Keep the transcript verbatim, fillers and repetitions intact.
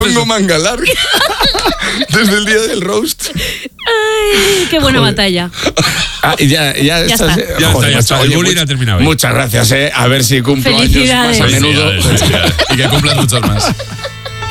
Tengo manga larga. Desde el día del roast. Ay, qué buena Joder. batalla. Ah, y ya, ya, Ya estás, está. Ya joder, está, ya está. macho, El oye, bullying much- ha terminado. ¿eh? Muchas gracias, eh. A ver si cumplo años más Felicidades. a menudo. Felicidades, felicidades. Y que cumplas muchos más.